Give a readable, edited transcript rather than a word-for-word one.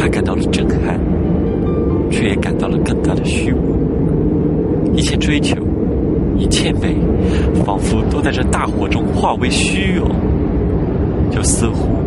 他感到了震撼，却也感到了更大的虚无。一切追求，一切美，仿佛都在这大火中化为虚有，就似乎